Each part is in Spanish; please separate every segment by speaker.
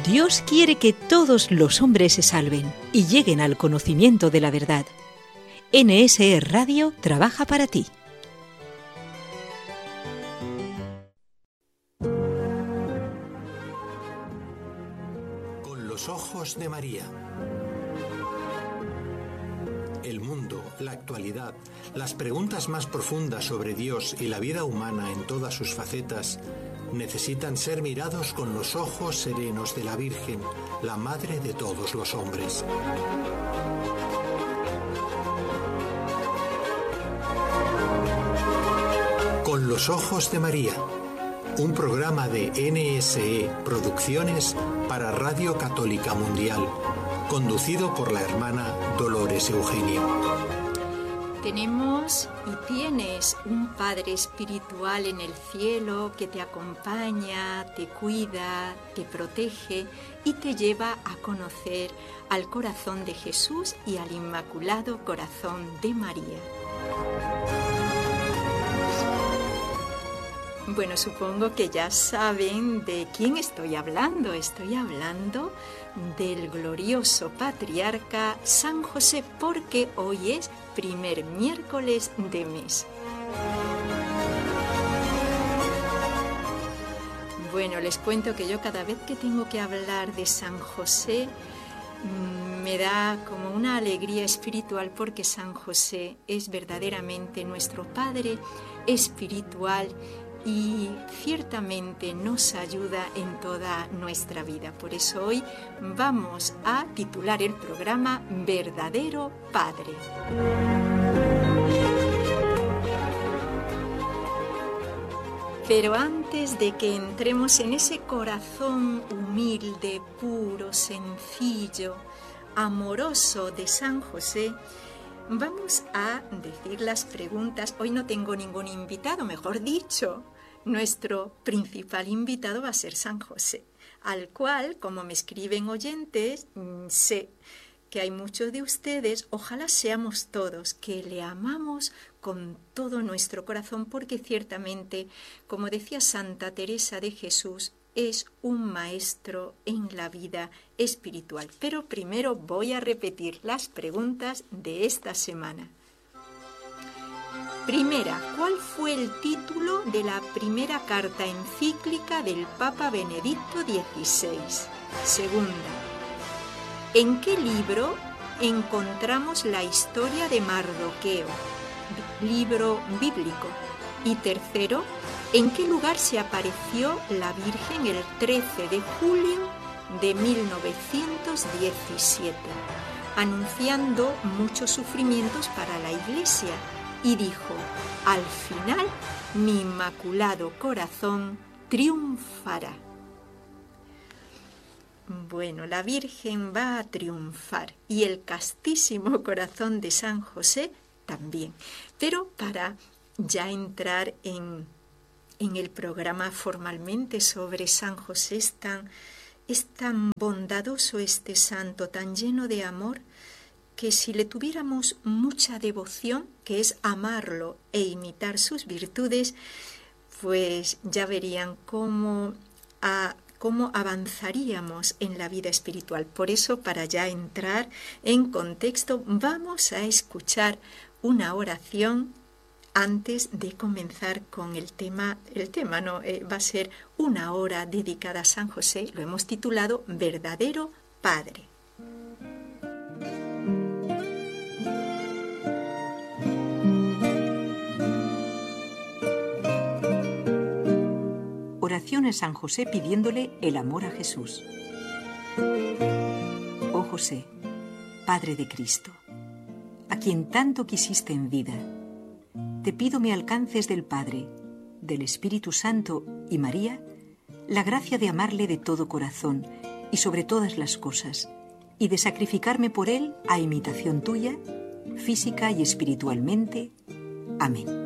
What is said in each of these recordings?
Speaker 1: Dios quiere que todos los hombres se salven y lleguen al conocimiento de la verdad. NSE Radio trabaja para ti.
Speaker 2: Con los ojos de María. El mundo, la actualidad, las preguntas más profundas sobre Dios y la vida humana en todas sus facetas necesitan ser mirados con los ojos serenos de la Virgen, la Madre de todos los hombres. Con los ojos de María, un programa de NSE Producciones para Radio Católica Mundial, conducido por la hermana Dolores Eugenio.
Speaker 3: Tenemos y tienes un Padre espiritual en el cielo que te acompaña, te cuida, te protege y te lleva a conocer al corazón de Jesús y al Inmaculado Corazón de María. Bueno, supongo que ya saben de quién estoy hablando. Estoy hablando del glorioso patriarca San José, porque hoy es primer miércoles de mes. Bueno, les cuento que yo cada vez que tengo que hablar de San José me da como una alegría espiritual, porque San José es verdaderamente nuestro Padre espiritual y ciertamente nos ayuda en toda nuestra vida. Por eso hoy vamos a titular el programa Verdadero Padre. Pero antes de que entremos en ese corazón humilde, puro, sencillo, amoroso de San José, vamos a decir las preguntas. Hoy no tengo ningún invitado, mejor dicho, nuestro principal invitado va a ser San José, al cual, como me escriben oyentes, sé que hay muchos de ustedes, ojalá seamos todos, que le amamos con todo nuestro corazón, porque ciertamente, como decía Santa Teresa de Jesús, es un maestro en la vida espiritual. Pero primero voy a repetir las preguntas de esta semana. Primera, ¿cuál fue el título de la primera carta encíclica del Papa Benedicto XVI? Segunda, ¿en qué libro encontramos la historia de Mardoqueo? Libro bíblico. Y tercero, ¿en qué lugar se apareció la Virgen el 13 de julio de 1917, anunciando muchos sufrimientos para la Iglesia? Y dijo, al final, mi Inmaculado Corazón triunfará. Bueno, la Virgen va a triunfar y el castísimo corazón de San José también. Pero para ya entrar en el programa formalmente sobre San José, es tan bondadoso este santo, tan lleno de amor, que si le tuviéramos mucha devoción, que es amarlo e imitar sus virtudes, pues ya verían cómo avanzaríamos en la vida espiritual. Por eso, para ya entrar en contexto, vamos a escuchar una oración antes de comenzar con el tema. Va a ser una hora dedicada a San José. Lo hemos titulado Verdadero Padre.
Speaker 1: Oración a San José pidiéndole el amor a Jesús. Oh José, Padre de Cristo, a quien tanto quisiste en vida, te pido me alcances del Padre, del Espíritu Santo y María, la gracia de amarle de todo corazón y sobre todas las cosas, y de sacrificarme por él a imitación tuya, física y espiritualmente. Amén.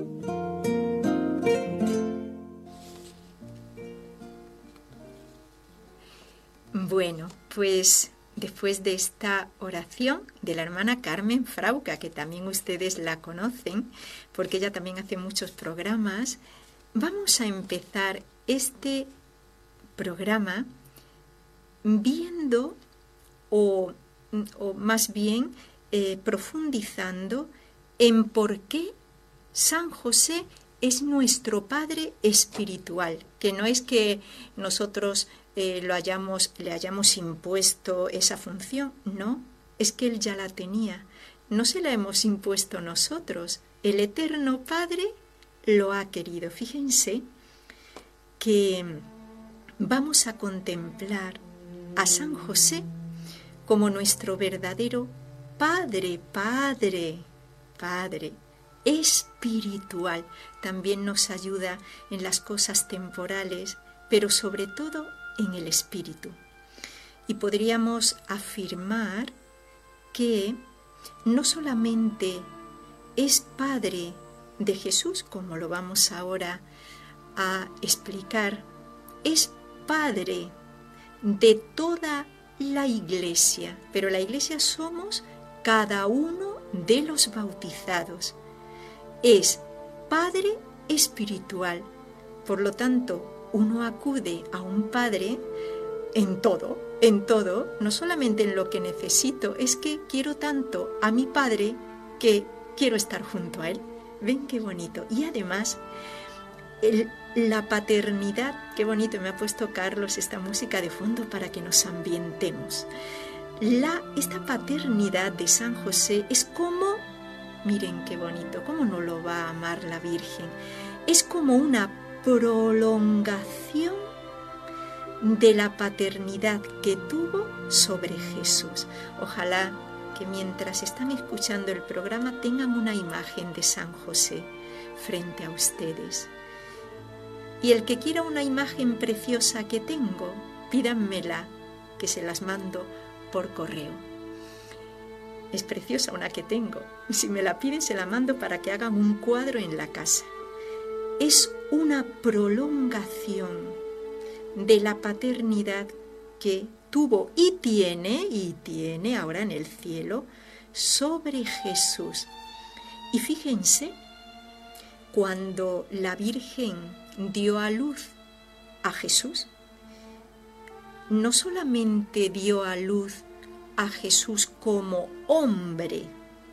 Speaker 3: Bueno, pues después de esta oración de la hermana Carmen Frauca, que también ustedes la conocen, porque ella también hace muchos programas, vamos a empezar este programa viendo o más bien profundizando en por qué San José es nuestro Padre espiritual, que no es que nosotros le hayamos impuesto esa función, no, es que Él ya la tenía, no se la hemos impuesto nosotros, el Eterno Padre lo ha querido. Fíjense que vamos a contemplar a San José como nuestro verdadero Padre espiritual. También nos ayuda en las cosas temporales, pero sobre todo en el espíritu. Y podríamos afirmar que no solamente es Padre de Jesús, como lo vamos ahora a explicar, es Padre de toda la Iglesia, pero la Iglesia somos cada uno de los bautizados. Es Padre espiritual, por lo tanto, uno acude a un Padre en todo, no solamente en lo que necesito, es que quiero tanto a mi Padre que quiero estar junto a Él. ¿Ven qué bonito? Y además, la paternidad, qué bonito, me ha puesto Carlos esta música de fondo para que nos ambientemos. Esta paternidad de San José es como, miren qué bonito, cómo no lo va a amar la Virgen, es como una prolongación de la paternidad que tuvo sobre Jesús. Ojalá que mientras están escuchando el programa tengan una imagen de San José frente a ustedes. Y el que quiera una imagen preciosa que tengo, pídanmela, que se las mando por correo. Es preciosa una que tengo. Si me la piden, se la mando para que hagan un cuadro en la casa. Es una prolongación de la paternidad que tuvo y tiene ahora en el cielo sobre Jesús. Y fíjense, cuando la Virgen dio a luz a Jesús, no solamente dio a luz a Jesús como hombre,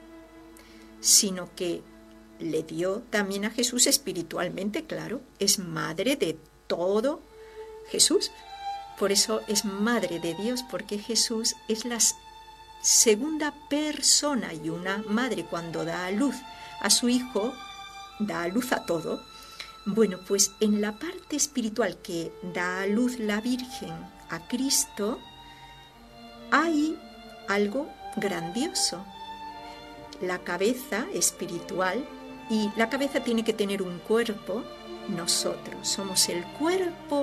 Speaker 3: sino que le dio también a Jesús espiritualmente, claro, es madre de todo Jesús. Por eso es madre de Dios, porque Jesús es la segunda persona, y una madre cuando da a luz a su hijo, da a luz a todo. Bueno, pues en la parte espiritual que da a luz la Virgen a Cristo, hay algo grandioso. La cabeza espiritual, y la cabeza tiene que tener un cuerpo. Nosotros somos el cuerpo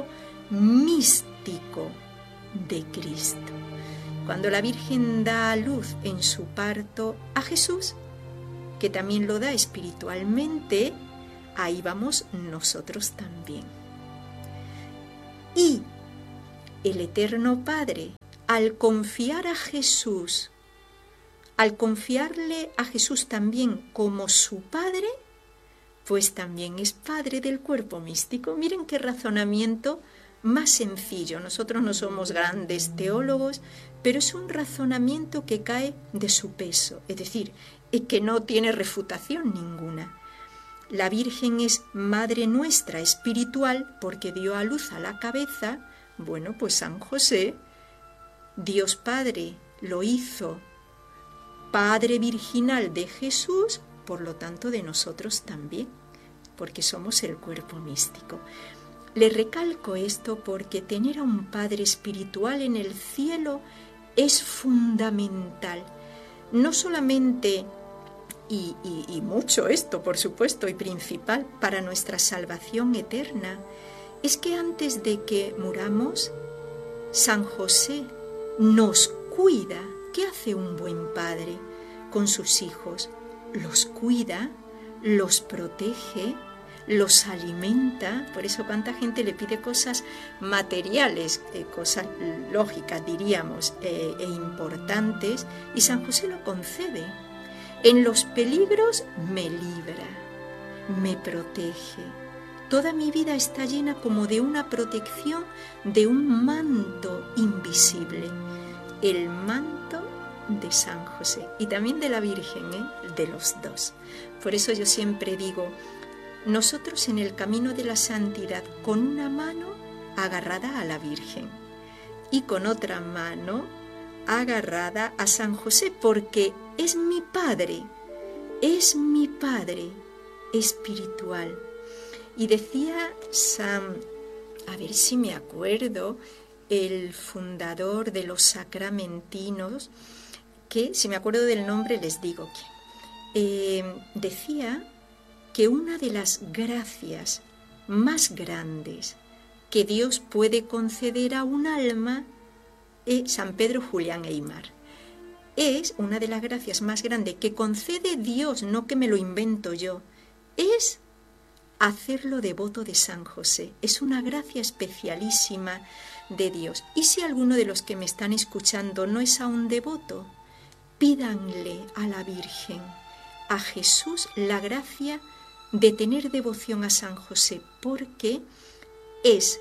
Speaker 3: místico de Cristo. Cuando la Virgen da a luz en su parto a Jesús, que también lo da espiritualmente, ahí vamos nosotros también. Y el Eterno Padre, al confiar a Jesús, al confiarle a Jesús también como su Padre, pues también es Padre del cuerpo místico. Miren qué razonamiento más sencillo. Nosotros no somos grandes teólogos, pero es un razonamiento que cae de su peso, es decir, que no tiene refutación ninguna. La Virgen es Madre nuestra espiritual porque dio a luz a la cabeza. Bueno, pues San José, Dios Padre, lo hizo Padre virginal de Jesús, por lo tanto de nosotros también, porque somos el cuerpo místico. Le recalco esto porque tener a un Padre espiritual en el cielo es fundamental. No solamente, y mucho esto, por supuesto, y principal para nuestra salvación eterna, es que antes de que muramos, San José nos cuida. ¿Qué hace un buen padre con sus hijos? Los cuida, los protege, los alimenta. Por eso cuánta gente le pide cosas materiales, cosas lógicas diríamos, e importantes, y San José lo concede. En los peligros me libra, me protege, Toda mi vida está llena como de una protección, de un manto invisible, el manto de San José y también de la Virgen, de los dos. Por eso yo siempre digo, nosotros en el camino de la santidad, con una mano agarrada a la Virgen y con otra mano agarrada a San José, porque es mi Padre espiritual. Y decía a ver si me acuerdo, el fundador de los sacramentinos, que si me acuerdo del nombre les digo quién, decía que una de las gracias más grandes que Dios puede conceder a un alma, San Pedro Julián Aymar, es una de las gracias más grandes que concede Dios, no que me lo invento yo, es hacerlo devoto de San José. Es una gracia especialísima de Dios. Y si alguno de los que me están escuchando no es aún devoto, pídanle a la Virgen, a Jesús, la gracia de tener devoción a San José, porque es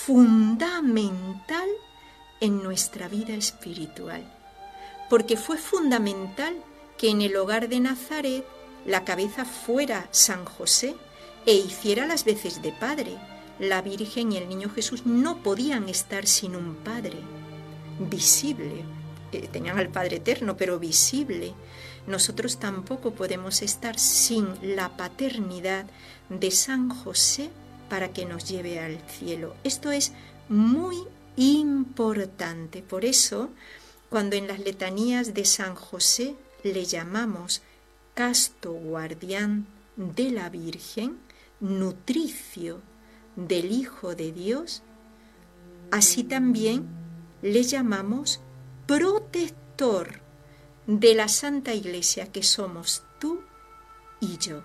Speaker 3: fundamental en nuestra vida espiritual. Porque fue fundamental que en el hogar de Nazaret la cabeza fuera San José e hiciera las veces de padre. La Virgen y el niño Jesús no podían estar sin un padre visible. Tenían al Padre Eterno, pero visible. Nosotros tampoco podemos estar sin la paternidad de San José para que nos lleve al cielo. Esto es muy importante. Por eso, cuando en las letanías de San José le llamamos casto guardián de la Virgen, nutricio del Hijo de Dios, así también le llamamos protector de la Santa Iglesia, que somos tú y yo.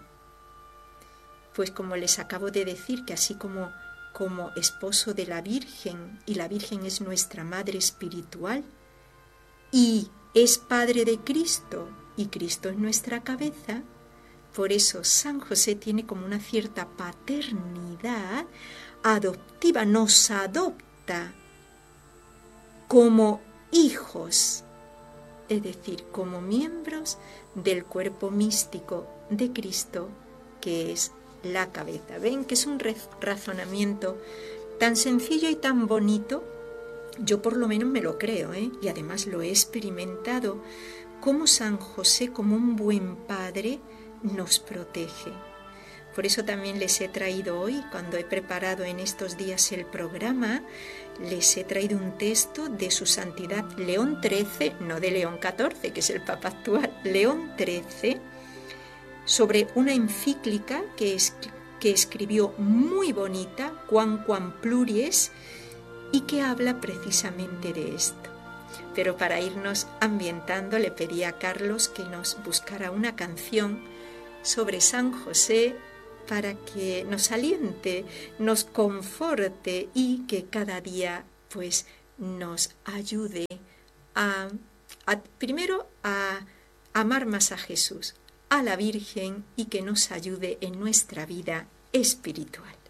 Speaker 3: Pues como les acabo de decir, que así como esposo de la Virgen, y la Virgen es nuestra madre espiritual, y es padre de Cristo, y Cristo es nuestra cabeza, por eso San José tiene como una cierta paternidad adoptiva, nos adopta como hijos, es decir, como miembros del cuerpo místico de Cristo, que es la cabeza. ¿Ven que es un razonamiento tan sencillo y tan bonito? Yo por lo menos me lo creo, y además lo he experimentado, como San José, como un buen padre, nos protege. Por eso también les he traído hoy, cuando he preparado en estos días el programa, les he traído un texto de su santidad León XIII, no de León XIV, que es el Papa actual, León XIII, sobre una encíclica que escribió muy bonita, Quamquam Pluries, y que habla precisamente de esto. Pero para irnos ambientando, le pedí a Carlos que nos buscara una canción sobre San José para que nos aliente, nos conforte y que cada día pues nos ayude primero a amar más a Jesús, a la Virgen, y que nos ayude en nuestra vida espiritual.